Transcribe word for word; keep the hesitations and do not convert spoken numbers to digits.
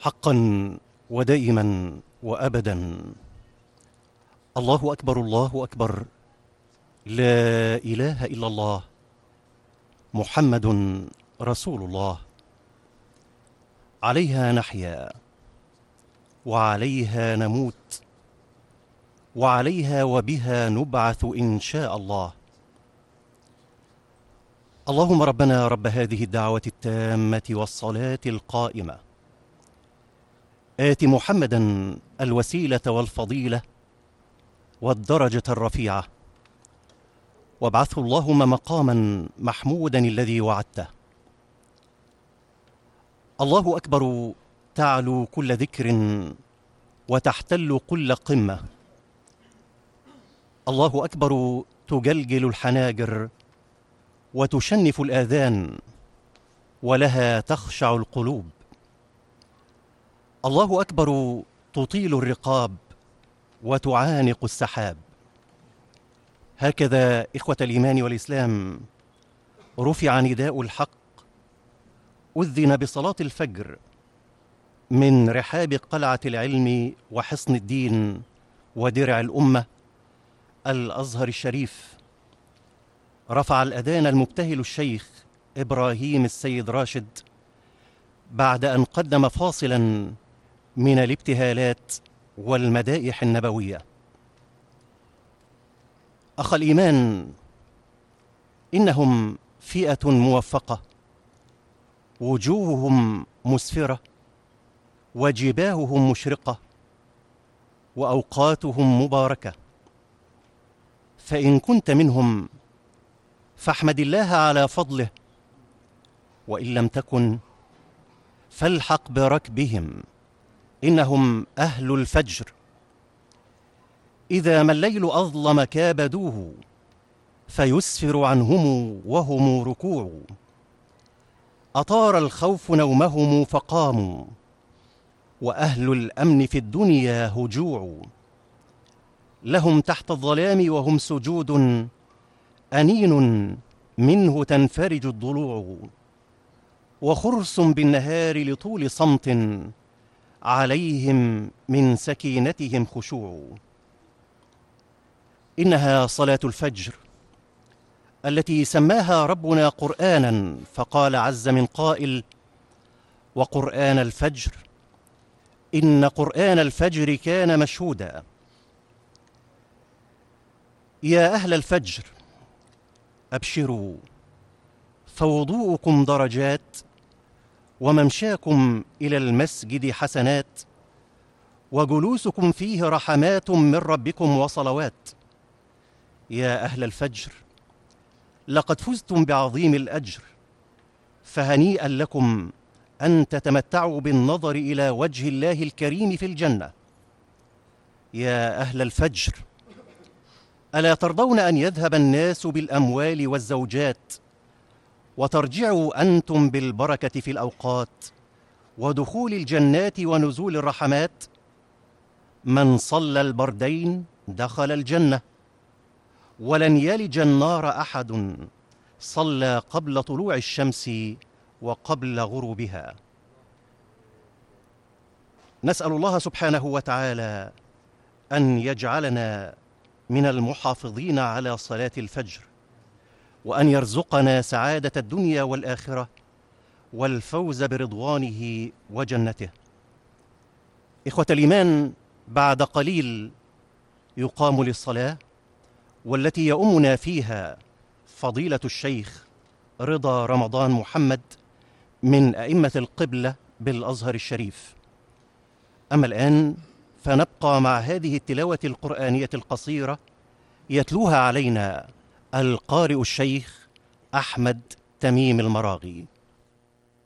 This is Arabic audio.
حقا ودائما وأبدا. الله أكبر، الله أكبر، لا إله إلا الله، محمد رسول الله. عليها نحيا وعليها نموت وعليها وبها نبعث إن شاء الله. اللهم ربنا رب هذه الدعوة التامة والصلاة القائمة، آت محمدا الوسيلة والفضيلة والدرجة الرفيعة، وابعثه اللهم مقاما محمودا الذي وعدته. الله أكبر تعلو كل ذكر وتحتل كل قمة. الله أكبر تجلجل الحناجر وتشنف الآذان، ولها تخشع القلوب. الله أكبر تطيل الرقاب وتعانق السحاب. هكذا إخوة الإيمان والإسلام رفع نداء الحق، أذن بصلاة الفجر من رحاب قلعة العلم وحصن الدين ودرع الأمة الأزهر الشريف. رفع الأذان المبتهل الشيخ إبراهيم السيد راشد بعد أن قدم فاصلا من الابتهالات والمدائح النبوية. أخ الإيمان، إنهم فئة موفقة، وجوههم مسفرة وجباههم مشرقة وأوقاتهم مباركة. فإن كنت منهم فاحمد الله على فضله، وإن لم تكن فالحق بركبهم، إنهم أهل الفجر. إذا ما الليل أظلم كابدوه، فيسفر عنهم وهم ركوع. أطار الخوف نومهم فقاموا، وأهل الأمن في الدنيا هجوع. لهم تحت الظلام وهم سجود، أنين منه تنفرج الضلوع. وخرس بالنهار لطول صمت، عليهم من سكينتهم خشوع. إنها صلاة الفجر التي سماها ربنا قرآنا، فقال عز من قائل: وقرآن الفجر إن قرآن الفجر كان مشهودا. يا أهل الفجر أبشروا، فوضوءكم درجات، وممشاكم إلى المسجد حسنات، وجلوسكم فيه رحمات من ربكم وصلوات. يا أهل الفجر لقد فزتم بعظيم الأجر، فهنيئا لكم أن تتمتعوا بالنظر إلى وجه الله الكريم في الجنة. يا أهل الفجر ألا ترضون أن يذهب الناس بالأموال والزوجات، وترجعوا أنتم بالبركة في الأوقات ودخول الجنات ونزول الرحمات؟ من صلى البردين دخل الجنة، ولن يلج النار أحد صلى قبل طلوع الشمس وقبل غروبها. نسأل الله سبحانه وتعالى أن يجعلنا من المحافظين على صلاة الفجر، وأن يرزقنا سعادة الدنيا والآخرة والفوز برضوانه وجنته. إخوة الإيمان، بعد قليل يقام للصلاة، والتي يؤمنا فيها فضيلة الشيخ رضا رمضان محمد من أئمة القبلة بالأزهر الشريف. أما الآن فنبقى مع هذه التلاوة القرآنية القصيرة يتلوها علينا القارئ الشيخ أحمد تميم المراغي.